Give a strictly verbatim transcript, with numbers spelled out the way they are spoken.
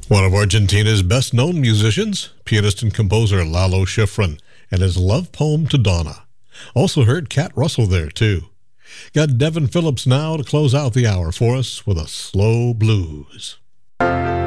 One of Argentina's best-known musicians, pianist and composer Lalo Schifrin, and his love poem to Donna. Also heard Cat Russell there, too. Got Devin Phillips now to close out the hour for us with a slow blues.